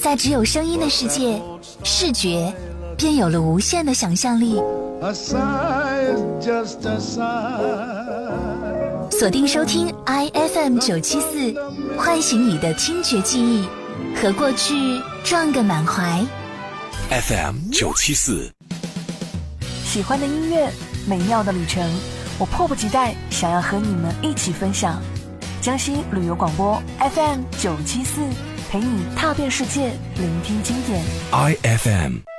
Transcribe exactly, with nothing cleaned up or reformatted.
在只有声音的世界，视觉便有了无限的想象力。锁定收听 I F M 九七四，唤醒你的听觉记忆，和过去撞个满怀。 F M 九七四， 喜欢的音乐，美妙的旅程，我迫不及待想要和你们一起分享。江西旅游广播 F M 九七四，陪你踏遍世界，聆听经典。 I F M